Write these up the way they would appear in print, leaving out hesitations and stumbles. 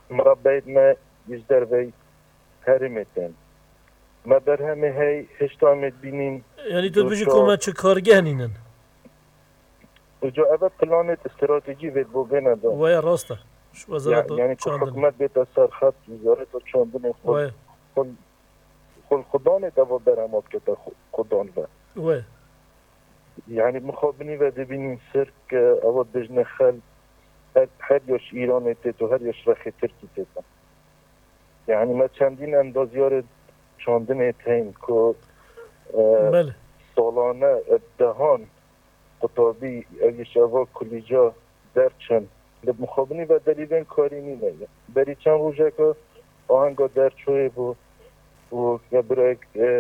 مربعید ما یزدر وی هرمتن ما برهمه هی هشتامت بینیم یعنی تو بجی که چه کارگه نینن وجا اول پلانت استراتژی وید بو بینه دا وای راسته شو وزارت یعنی که چاندن حکومت بیت سر خط وزارت چاندن وای خل خدانه دا و برهمات که تا خدان و وای يعني مخابني وده بینیم سر که اول بجنه خل هر یاش ایران تیت و هر یاش رخی ترکی تیت يعني ما چندین اندازیار چاندن تیم که بله سالانه دهان قطابی اویش اوا کلیجا درچن لب مخابنی و دلیدن کاری نیمه بری چند روژه که آهنگا درچوه و برای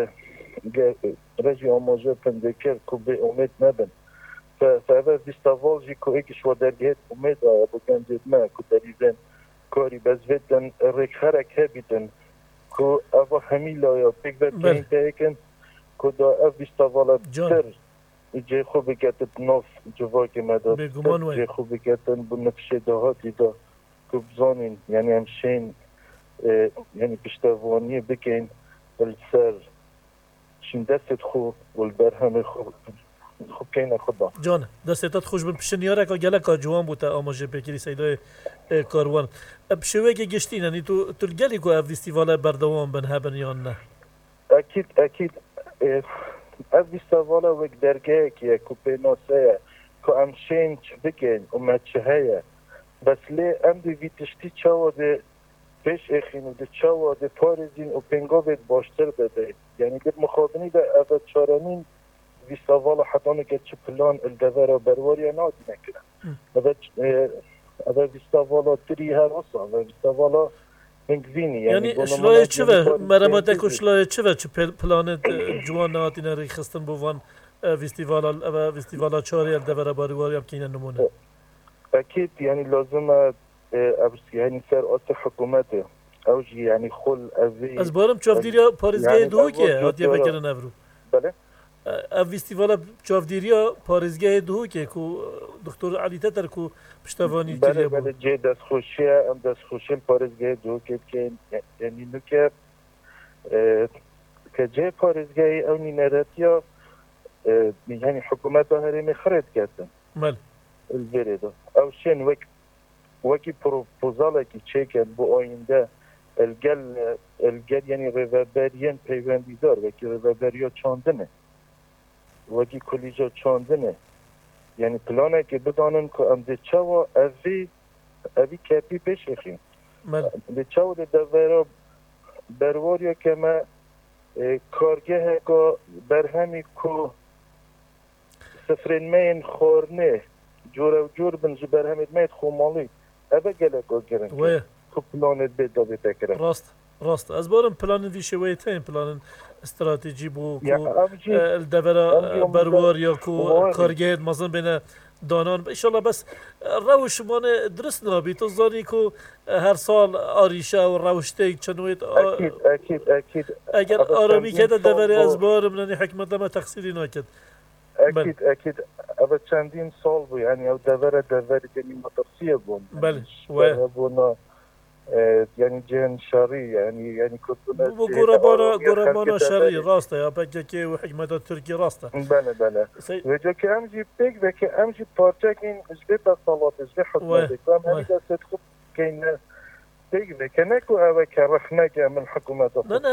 رجی آماجه پندکر که به امید ندن فاول بیستاوال جی که ایکش و درگهت امید آیا بگنجید ما که دلیدن کاری بزویدن ریک خرک هبیدن که اوه همیل آیا پیک و پین پیکن که دا او بیستاوالا تر جای خوبی گتت ناف جواک مداد جای خوبی گتن بنفشه دهاتی دا که بزانین یعنی همشین یعنی پشتوانی بکن السر شین دستت خوب والبرهم خوب کین خدا جان دستت خوش بن پشنیاره که گله که جوان بوده آماجه بکری سیدای کاروان بشوه که گشتین یعنی تو گلی که او فستیوال بردوام بن هبن یا نه اکید او فستیوال وک درگه که کوپه ناسه که امشین چه بکن و چه هیا بس لی ام دی ویتشتی چاواده پیش اخینو ده چاواده پارزین و پنگاوید باشتر بده یعنی در مخابنی ده او چارانین فستیوال حتانه که چه پلان الدوارا برواری نادی نکرن او فستیوالا تری هر اصلا او فستیوالا هنگزینی یعنی اشلای چه و مرمت که اشلای چه و چه پلان جوان نادی نری خستن بوان فستیوالا چاری الدوارا برواری هم کینن نمونه اكيد يعني لازم يعني سر اصل حكومته اوجي يعني خل ازي از بارم چافدیریا پاریزگاه دو که هاتیه بکرن افرو بله او فستیوالا چافدیریا پاریزگاه دو که کو دکتر علی تتر کو پشتوانی تریه بود بله جه دست خوشیه ام دست خوشی پاریزگاه دو که یعنی نو که جه پاریزگاه او نینراتیا يعني حكومته هرمي خريط كاتن مال الفيريدو او شين وكي بروبوزالا كي تشيكن بو آينده الجل يعني ريفابريان بيوانديدار وكي ريفابريا چاندنه وكي كوليجا چاندنه يعني بلانا كي بدانن كو ام دي چاوا اوي كابي بشخين دي چاوا دي دوارا برواريا كما کارگه که برهمی که سفرین مین خورنه جور بن برهمی مید خومالی ابا گله که گرن که پلانت بید دو بتکرن راست از بارم پلان ویشوی تین پلان استراتژی بو که الدورا بروار یا که کارگه مازن بین دانان انشالله بس روش من درست نبی تو زانی که هر سال آریشه و روشته چنویت اکید اگر آرامی کرده دوره از بار منی حکمت ما تقصیری نکرد اکید اول چندین سال بود یعنی او دوره یعنی مترسیه بود بله و یعنی جهن شری یعنی کتونه بو گربانا شری راسته یا بگه که و حکمت ترکی راسته بله و جا که امجی پیک و که امجی پارچه که این اجبه تصالات اجبه حکمت کام همی دست خوب که این پیک و که نکو اوه که رخنه که من حکومت نه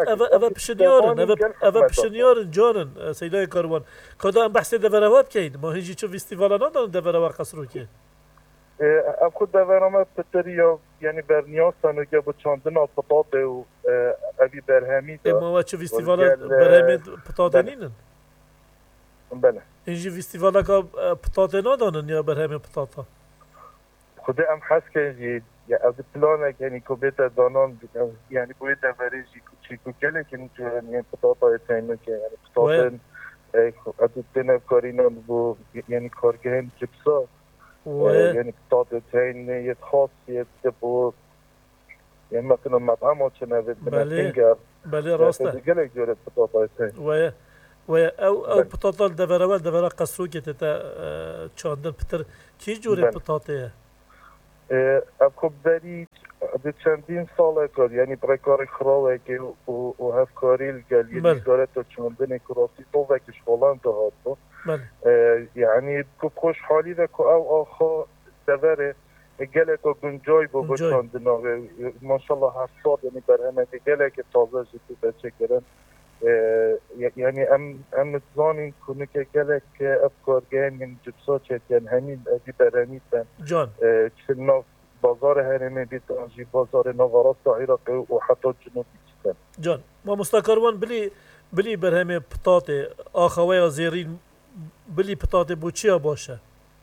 اوه پشنیارن جانن سیدای کاروان کدا هم بحث دوروات که ما هیچی چو فستیوالا ندارن دوروات قصرو که اب خود دورامت بطریا یعنی برنیاستن و که با چاندن پتاته و ابی برهمی دا ما چه فستیوالا برهمی پتاته نینن؟ بله اینجی فستیوالا که پتاته ندارن یا برهمی پتاته؟ خود هم هست که از پلانه یعنی که بیت دانان یعنی باید دوریجی کوچیکو کله که یعنی پتاته تینو که یعنی پتاته از تنف کارینان بو یعنی کارگهن چپسا يعني بطاطا تين يتخاصية تبو يعني مثلا مطعم او چنوید بله راسته گلک جوره بطاطا تين او بطاطا دوره قصرو که تا چاندن پتر کی جوره بطاطا اب خب بری ده چندین سال کار یعنی برای کار خراوه که و هفکاری الگل یعنی دارد تا چندین کراسی تو وکش خالان دهات تو یعنی که خوشحالی و که او آخا دوره گله که گنجای با چندینا و ماشالله هر سال یعنی بر همه گله که تازه جدی بچه کرن یعنی ام زانین کنه که گله که افکارگه یعنی جبسا چید یعنی همین ادی برانی بن جان چه ناف بازار هرمی بیت آنجی بازار نوارات عراقی و حتی جنوبی چیدن جان ما مستقروان بلی برهمه پتات آخواه زیرین بلی پتات بوچیا باشه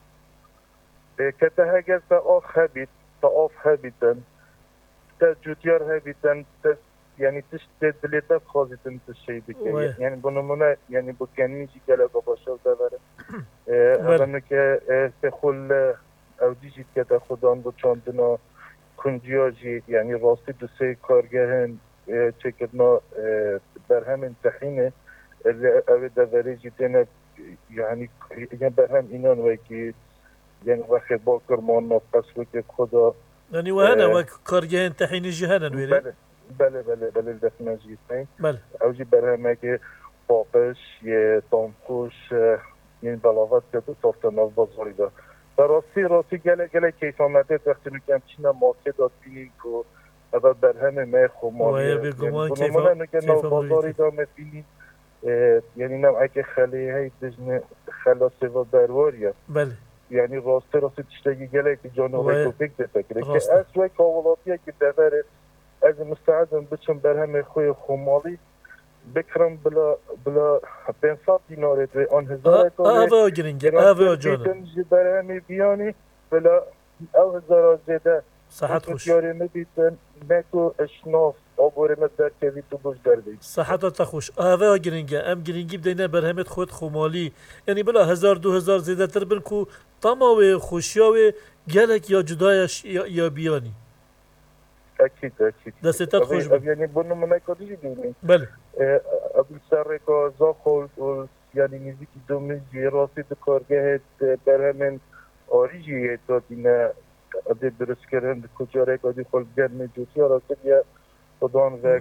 که ده هگه تا آخ هبید تا آف هبیدن تا جوتیار هبیدن یعنی تشت دلیتا خوازیدن تشتی بکه یعنی بنامونه یعنی بکنیجی گله باشه و دوره اولنو که تخول او دیجید که در خودان با چاندنا کنجیاجی یعنی راستی دو سه کارگهن چکرنا بر همین تحینه او دوره جیدن یعنی بر هم اینان وکی یعنی وقت با کرمان نفس وکی خدا یعنی وهنا وک کارگهن تحینی جهانا ویری بله دفنه جیدن بله او جی بر همه که باقش یه تامخوش یعنی بلاوت که دو صافت ناف بازاری دا راستی گله کیف آمده وقتی نکم چینا ماکه داد بینیم که اول بر همه میخ و مالیه بنامونه نکه ناف بازاری دا مبینیم یعنی نوعه که خلیه های دجن خلاصه و برواریه بله یعنی راستی تشتگی گله که جانو ریکوپیک ده فکره که از وی کاولاتیه که دوره از مستعدم بچم بر همه خوی خمالی بکرم بلا 500 دینار و آن هزار آوا گرینگه آوا جانم تنجی بر همه بیانی بلا او هزار زیده صحت خوش یاری مبیتن نکو اشناف آبوری مدر که تو بوش دردی صحت خوش آوا گرینگه ام گرینگی بدینه بر همه خود خمالی یعنی بلا 1000-2000 زیده تر بن کو تمام خوشیاوی گلک یا جدایش یا بیانی اکید دستت خوش بود یعنی بونو منای کدی دیدی بله ابل سر که زاخول یعنی میزیکی دومیزی راستی تو کارگاه بر همین آریجی تا دینه ادی درست کردن کجا که ادی خال گرم جوتی راستی بیا خدان و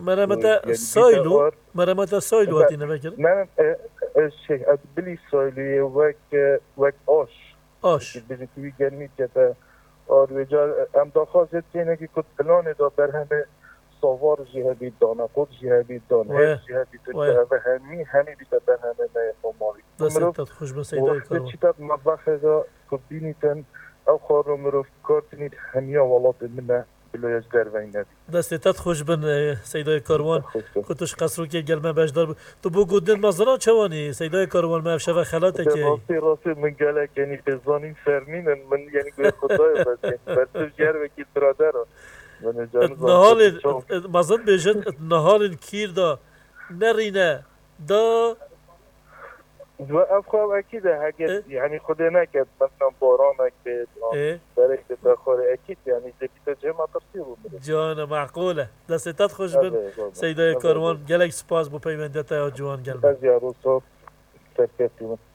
مرمت سایلو آتی نبکر من شیء بلی سایلی وک آش بیشتر توی گرمی که آرویجا ام داخل زدی که کد پلان دا بر همه سوار جهبی دانه خود جهبی دانه جهبی دانه و همی بیشتر بر همه نفهماری. دستت خوش به سیدای کارو. وقتی چیت مطبخ دا کدینی تن او خارم مروف کارتنید همیا ولات منه بلایش در وین ندی. دستت خوش بن سیدای کاروان کتوش قصرو که گلمه بجدار تو بو گودن نظران چوانی سیدای کاروان ما افشا و خلاته که راستی من گله یعنی بزنین فرمین من یعنی گوی خدای بس جر و کی برادر من جان نهال مازن بجن نهال کیر دا نرینه دا و افخام اکیده هگه یعنی خدا نکرد مثلا باران اکید برای که بخوره اکید یعنی دبیت جمع ترسیبو میده جان معقوله دستت خوش بن سیدای کاروان گلک سپاس بو پیوندتا جوان گلم از یارو صاف ترکیب